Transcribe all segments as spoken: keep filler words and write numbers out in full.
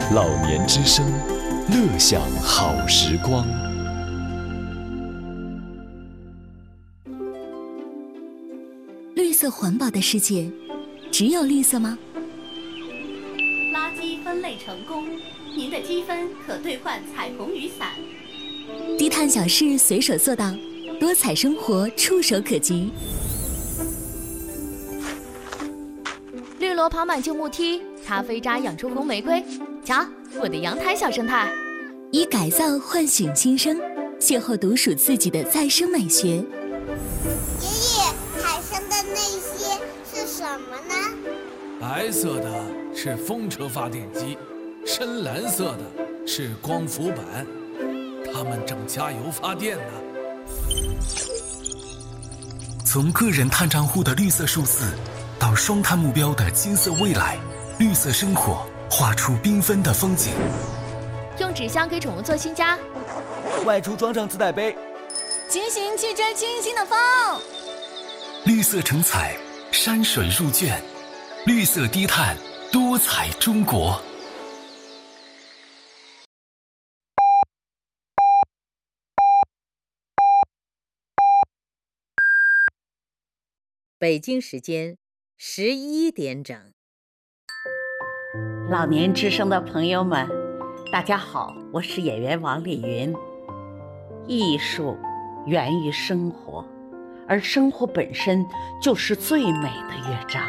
老年之声，乐享好时光。 绿色环保的世界，只有绿色吗？ 垃圾分类成功，您的积分可兑换彩虹雨伞。 低碳小事随手做到，多彩生活触手可及。 绿萝爬满旧木梯，咖啡渣养出红玫瑰。瞧，我的阳台小生态。 以改造唤醒新生，邂逅独属自己的再生美学。 爷爷，海上的那些是什么呢？ 白色的是风车发电机，深蓝色的是光伏板，它们正加油发电呢。 从个人碳账户的绿色数字，到双碳目标的金色未来，绿色生活画出缤纷的风景。 用纸箱给宠物做新家， 外出装上自带杯， 骑行去追清新的风。 绿色成彩，山水入卷，绿色低碳，多彩中国。 北京时间十一点整。 老年之声的朋友们，大家好，我是演员王丽云。艺术源于生活，而生活本身就是最美的乐章。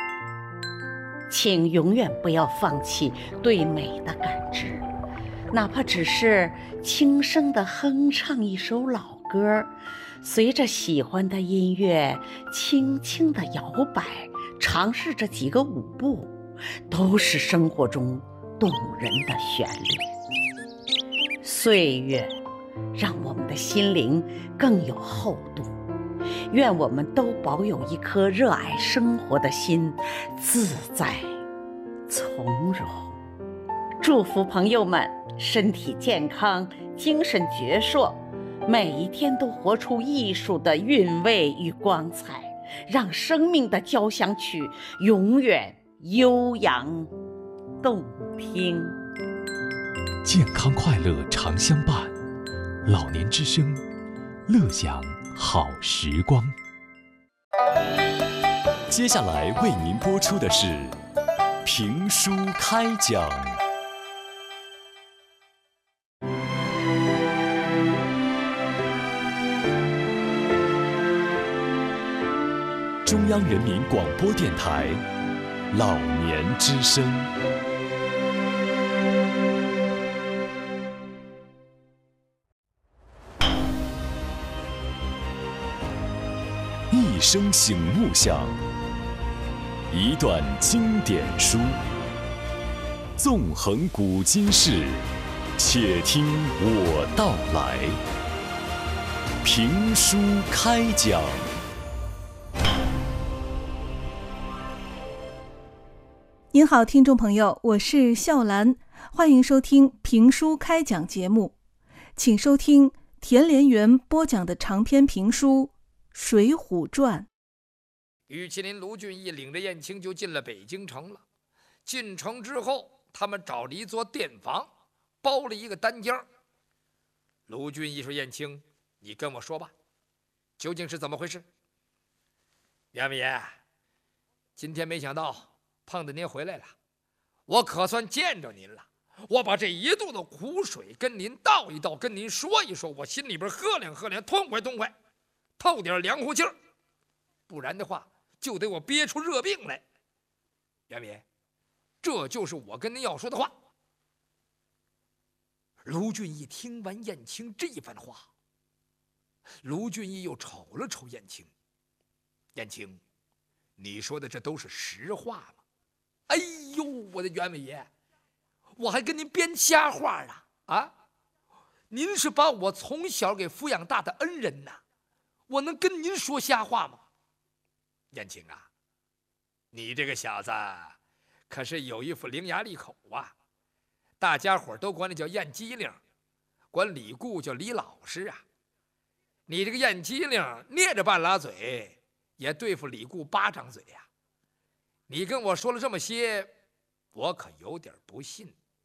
请永远不要放弃对美的感知，哪怕只是轻声地哼唱一首老歌，随着喜欢的音乐轻轻地摇摆，尝试着几个舞步，都是生活中动人的旋律。岁月让我们的心灵更有厚度，愿我们都保有一颗热爱生活的心，自在从容。祝福朋友们身体健康，精神矍铄，每一天都活出艺术的韵味与光彩，让生命的交响曲永远悠扬动听。 健康快乐常相伴，老年之声，乐享好时光。接下来为您播出的是评书开讲。中央人民广播电台老年之声。一声醒目响，一段经典书，纵横古今事，且听我道来。评书开讲。 您好，听众朋友，我是笑兰，欢迎收听评书开讲节目，请收听田连元播讲的长篇评书《水浒传》。 于麒麟、卢俊义领着燕青就进了北京城了。进城之后，他们找了一座店房，包了一个单间。卢俊义说：“燕青，你跟我说吧，究竟是怎么回事？”袁伟爷，今天没想到碰到您回来了，我可算见着您了。我把这一肚子苦水跟您倒一倒，跟您说一说，我心里边喝凉喝凉，痛快痛快，透点凉乎气儿。不然的话，就得我憋出热病来。袁伟，这就是我跟您要说的话。卢俊义听完燕青这番话，卢俊义又瞅了瞅燕青。燕青，你说的这都是实话吗？哎呦，我的袁伟爷，我还跟您编瞎话呢啊！您是把我从小给抚养大的恩人呐，我能跟您说瞎话吗？燕青啊，你这个小子可是有一副伶牙俐口啊，大家伙都管你叫燕机灵，管李固叫李老师啊。你这个燕机灵捏着半拉嘴，也对付李固八张嘴呀、啊。你跟我说了这么些，我可有点不信。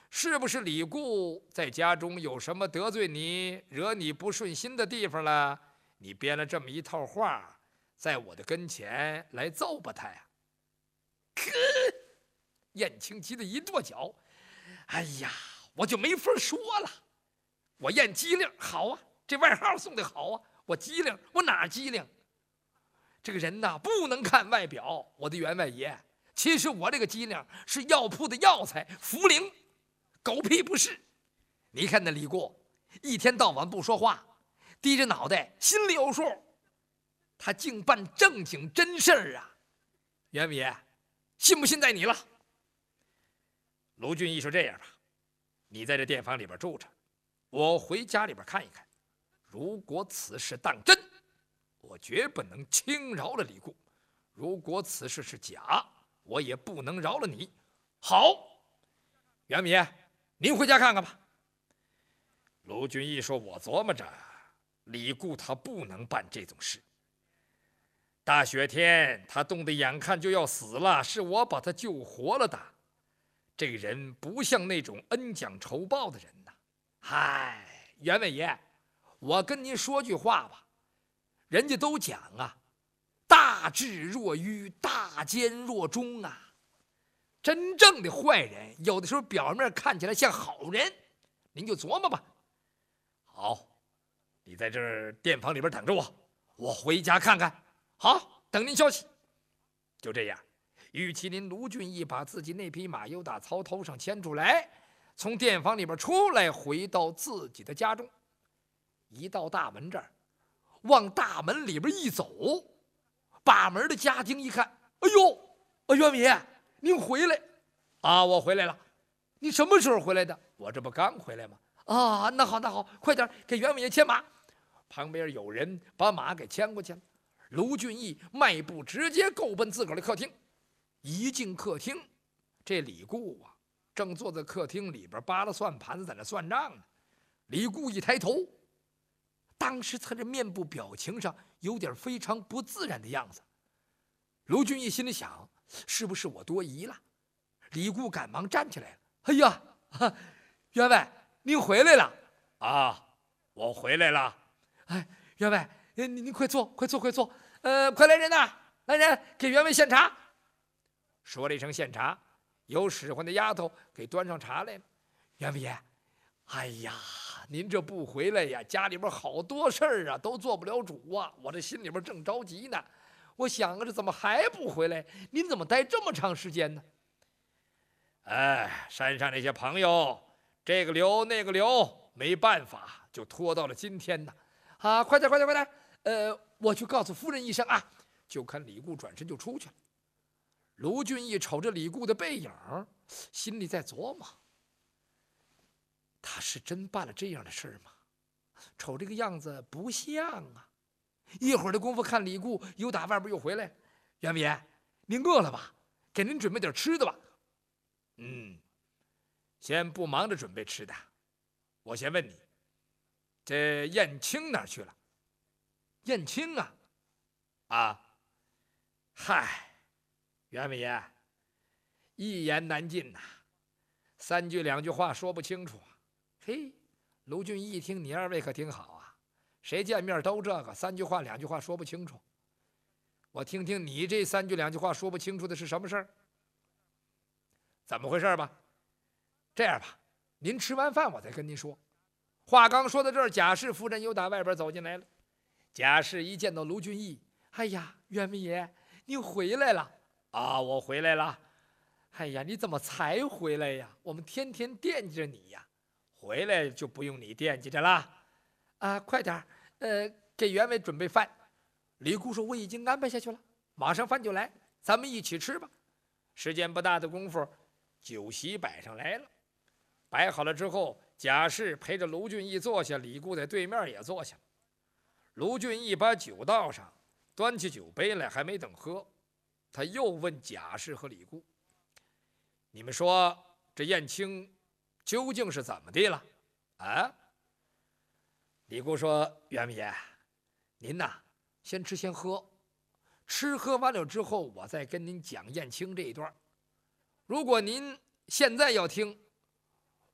是不是李固在家中有什么得罪你、惹你不顺心的地方了？你编了这么一套话，在我的跟前来揍吧他呀！”呵，燕青急得一跺脚：“哎呀，我就没法说了。我燕机灵，好啊，这外号送的好啊！我机灵，我哪儿机灵？这个人呐，不能看外表。我的员外爷，其实我这个机灵是药铺的药材，茯苓，狗屁不是。你看那李固，一天到晚不说话，低着脑袋，心里有数。他竟办正经真事儿啊！员外爷，信不信在你了。”卢俊义说：“这样吧，你在这店房里边住着，我回家里边看一看。如果此事当真，我绝不能轻饶了李固；如果此事是假，我也不能饶了你。”好，袁米，您回家看看吧。卢俊义说：“我琢磨着，李固他不能办这种事。大雪天他冻得眼看就要死了，是我把他救活了的。这个人不像那种恩将仇报的人呐。嗨，袁伟爷，我跟您说句话吧，人家都讲啊，大智若愚，大奸若忠啊。真正的坏人有的时候表面看起来像好人，您就琢磨吧。好，你在这儿店房里边等着我，我回家看看。好，等您消息。就这样，与其您卢俊义把自己那匹马由打槽头上牵出来，从店房里边出来，回到自己的家中。一到大门这儿，往大门里边一走，把门的家丁一看，哎呦，啊，袁米，您回来啊？我回来了。你什么时候回来的？我这不刚回来吗？啊，那好那好，快点给袁米爷牵马。旁边有人把马给牵过去了。卢俊义迈步直接够奔自个儿的客厅。一进客厅，这李固啊，正坐在客厅里边扒拉算盘子，在那算账呢。李固一抬头，当时他这面部表情上有点非常不自然的样子。卢俊义心里想，是不是我多疑了？李固赶忙站起来了。哎呀，员外，您回来了啊！我回来了。哎，员外，您您快坐，快坐，快坐。呃，快来人呐，来人，给员外献茶。说了一声献茶，有使唤的丫头给端上茶来了。员外爷，哎呀，您这不回来呀，家里边好多事儿啊，都做不了主啊，我这心里边正着急呢。我想着怎么还不回来？您怎么待这么长时间呢？哎，山上那些朋友，这个留那个留，没办法，就拖到了今天呢。啊，快点快点快点！呃，我去告诉夫人一声啊。就看李固转身就出去了。卢俊义瞅着李固的背影，心里在琢磨：他是真办了这样的事吗？瞅这个样子不像啊。一会儿的功夫，看李固又打外边又回来。袁米爷，您饿了吧？给您准备点吃的吧。嗯，先不忙着准备吃的，我先问你，这燕青哪儿去了？燕青啊，啊，嗨，袁米爷，一言难尽呐、啊，三句两句话说不清楚啊。嘿，卢俊义一听，你二位可挺好啊，谁见面都这个三句话两句话说不清楚。我听听你这三句两句话说不清楚的是什么事儿？怎么回事吧？这样吧，您吃完饭我再跟您说。话刚说到这儿，贾氏夫人又打外边走进来了。贾氏一见到卢俊义，哎呀，袁明爷，您回来了啊！我回来了。哎呀，你怎么才回来呀？我们天天惦记着你呀。回来就不用你惦记着了。啊，快点，呃，给袁伟准备饭。李固说：“我已经安排下去了，马上饭就来，咱们一起吃吧。”时间不大的功夫，酒席摆上来了。摆好了之后，贾氏陪着卢俊义坐下，李固在对面也坐下了。卢俊义把酒倒上，端起酒杯来，还没等喝，他又问贾氏和李固：“你们说这燕青究竟是怎么的了？”啊？李固说：“袁米爷，您呐，先吃先喝，吃喝完了之后，我再跟您讲燕青这一段。如果您现在要听，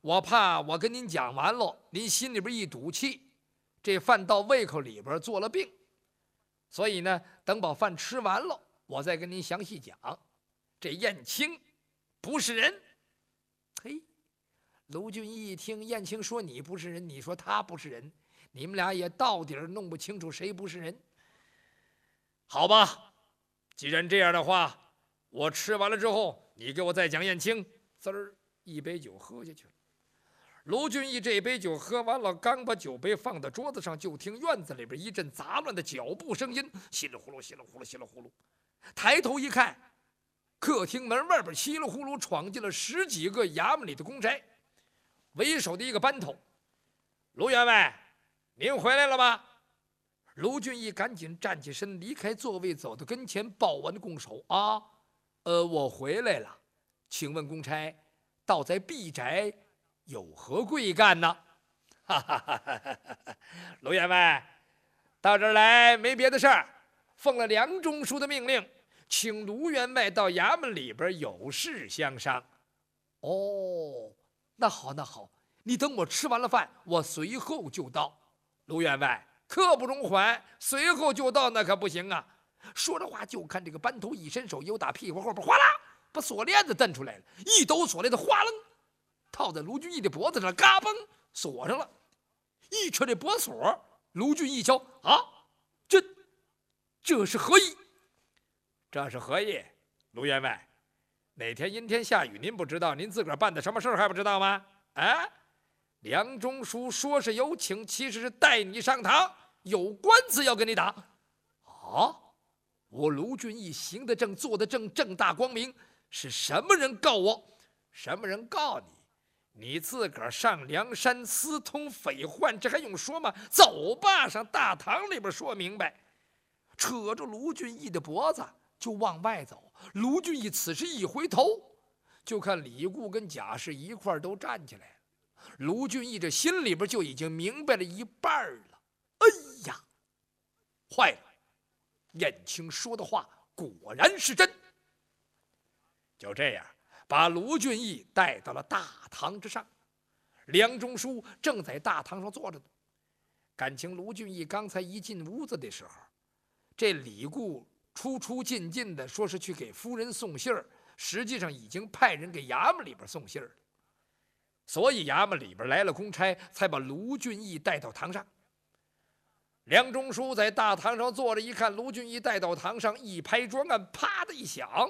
我怕我跟您讲完了，您心里边一赌气，这饭到胃口里边做了病。所以呢，等把饭吃完了，我再跟您详细讲。这燕青不是人。嘿，卢俊义一听燕青说你不是人，你说他不是人，你们俩也到底儿弄不清楚谁不是人。好吧，既然这样的话，我吃完了之后，你给我再讲燕青。滋儿，一杯酒喝下去了。卢俊义这杯酒喝完了，刚把酒杯放到桌子上，就听院子里边一阵杂乱的脚步声音，稀里呼噜，稀里呼噜，稀里呼噜。抬头一看，客厅门外边稀里呼噜闯进了十几个衙门里的公差，为首的一个班头。卢员外，您回来了吗？卢俊义赶紧站起身，离开座位，走到跟前，抱完拱手啊，呃，我回来了。请问公差，到在敝宅有何贵干呢？哈哈哈哈哈！卢员外，到这儿来没别的事儿，奉了梁中书的命令，请卢员外到衙门里边有事相商。哦，那好，那好，你等我吃完了饭，我随后就到。卢员外，刻不容缓，随后就到那可不行啊！说着话，就看这个班头一伸手，由打屁股后边哗啦，把锁链子蹬出来了，一抖锁链子，哗楞，套在卢俊义的脖子上，嘎嘣锁上了。一扯这脖锁，卢俊义一瞧，啊，这这是何意？这是何意？卢员外，哪天阴天下雨您不知道，您自个儿办的什么事儿还不知道吗？啊，梁中书说是有请，其实是带你上堂，有官司要跟你打。啊，我卢俊义行得正，坐得正，正大光明，是什么人告我？什么人告你？你自个儿上梁山私通匪患，这还用说吗？走吧，上大堂里边说明白。扯着卢俊义的脖子就往外走。卢俊义此时一回头，就看李固跟贾氏一块都站起来了。卢俊义这心里边就已经明白了一半了。哎呀，坏了！燕青说的话果然是真。就这样，把卢俊义带到了大堂之上。梁中书正在大堂上坐着呢。感情卢俊义刚才一进屋子的时候，这李固出出进进的，说是去给夫人送信儿，实际上已经派人给衙门里边送信儿了。所以衙门里边来了公差，才把卢俊义带到堂上。梁中书在大堂上坐着，一看卢俊义带到堂上，一拍桌案，啪的一响：“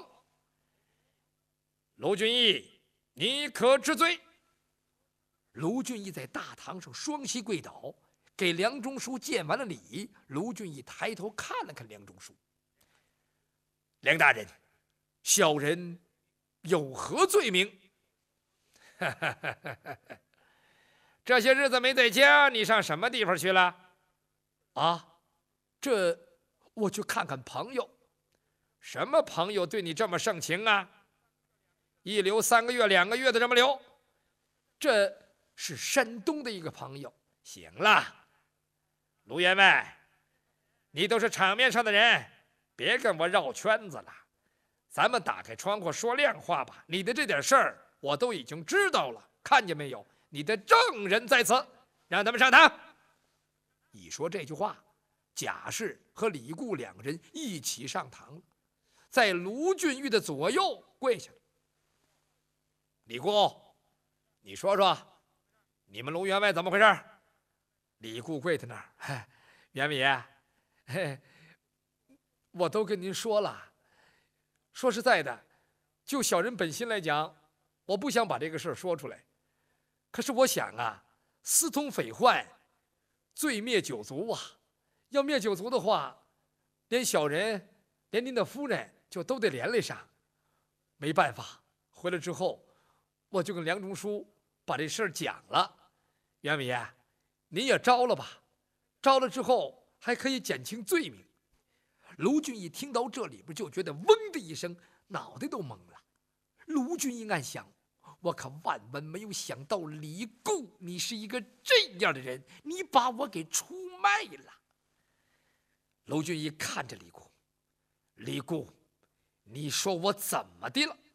卢俊义，你可知罪？”卢俊义在大堂上双膝跪倒，给梁中书见完了礼。卢俊义抬头看了看梁中书：“梁大人，小人有何罪名？”这些日子没在家，你上什么地方去了？啊，这我去看看朋友。什么朋友对你这么盛情啊？一留三个月、两个月的这么留？这是山东的一个朋友。行了，卢员外，你都是场面上的人，别跟我绕圈子了。咱们打开窗户说亮话吧。你的这点事儿我都已经知道了，看见没有？你的证人在此，让他们上堂。一说这句话，贾氏和李固两个人一起上堂了，在卢俊义的左右跪下了。李固，你说说，你们卢员外怎么回事？李固跪在那儿，哎，员外爷，嘿，我都跟您说了。说实在的，就小人本心来讲，我不想把这个事儿说出来。可是我想啊，私通匪患，罪灭九族啊！要灭九族的话，连小人，连您的夫人就都得连累上。没办法，回来之后，我就跟梁中书把这事儿讲了。袁伟爷，您也招了吧？招了之后还可以减轻罪名。卢俊义听到这里边就觉得嗡的一声，脑袋都懵了。卢俊义暗想，我可万万没有想到，李固，你是一个这样的人，你把我给出卖了。卢俊义看着李固，李固，你说我怎么的了？